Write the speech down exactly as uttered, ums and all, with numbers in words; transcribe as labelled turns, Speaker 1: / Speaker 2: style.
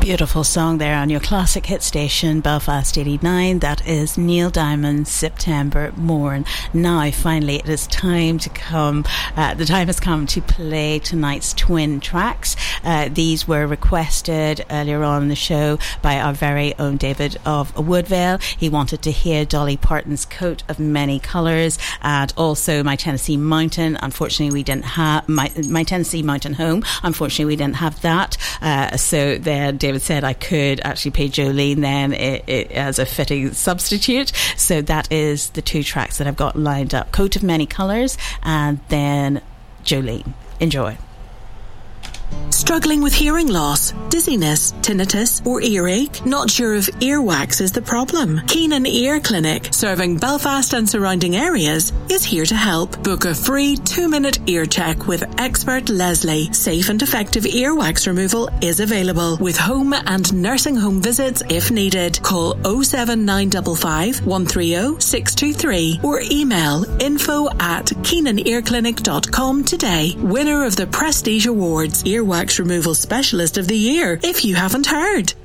Speaker 1: Beautiful song there on your classic hit station, Belfast eighty-nine. That is Neil Diamond's September Morn. Now, finally, it is time to come. Uh, the time has come to play tonight's twin tracks. Uh, these were requested earlier on in the show by our very own David of Woodvale. He wanted to hear Dolly Parton's Coat of Many Colours and also My Tennessee Mountain. Unfortunately, we didn't have My, My Tennessee Mountain Home. Unfortunately, we didn't have that. Uh, so then David said I could actually play Jolene then it, it, as a fitting substitute. So that is the two tracks that I've got lined up: Coat of Many Colours and then Jolene. Enjoy.
Speaker 2: Struggling with hearing loss, dizziness, tinnitus or earache? Not sure if earwax is the problem? Keenan Ear Clinic, serving Belfast and surrounding areas, is here to help. Book a free two-minute ear check with expert Leslie. Safe and effective earwax removal is available with home and nursing home visits if needed. Call oh seven nine five five, one three oh, six two three or email info at keenan ear clinic dot com today. Winner of the Prestige Awards, Earwax Removal Specialist of the Year, if you haven't heard.